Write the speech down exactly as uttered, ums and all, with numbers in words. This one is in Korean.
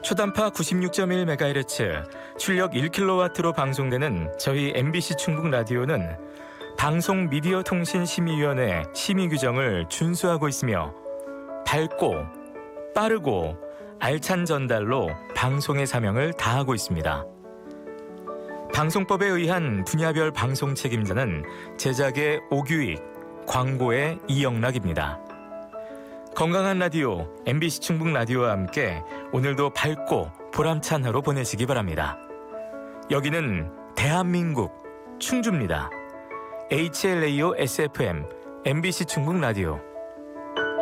초단파 구십육 점 일 메가헤르츠, 출력 일 킬로와트로 방송되는 저희 엠비씨 충북 라디오는 방송미디어통신심의위원회 심의 규정을 준수하고 있으며 밝고 빠르고 알찬 전달로 방송의 사명을 다하고 있습니다. 방송법에 의한 분야별 방송 책임자는 제작의 오규익, 광고의 이영락입니다. 건강한 라디오, 엠비씨 충북 라디오와 함께 오늘도 밝고 보람찬 하루 보내시기 바랍니다. 여기는 대한민국 충주입니다. 에이치엘에이오 에스에프엠 엠비씨 충북 라디오.